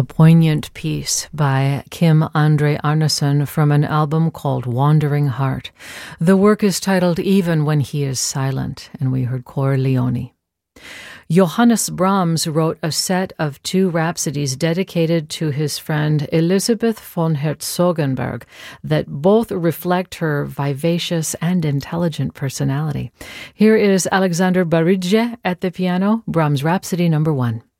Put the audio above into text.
A poignant piece by Kim Andre Arneson from an album called Wandering Heart. The work is titled Even When He Is Silent, and we heard Cor Leone. Johannes Brahms wrote a set of 2 rhapsodies dedicated to his friend Elisabeth von Herzogenberg that both reflect her vivacious and intelligent personality. Here is Alexander Baridje at the piano, Brahms Rhapsody No. 1.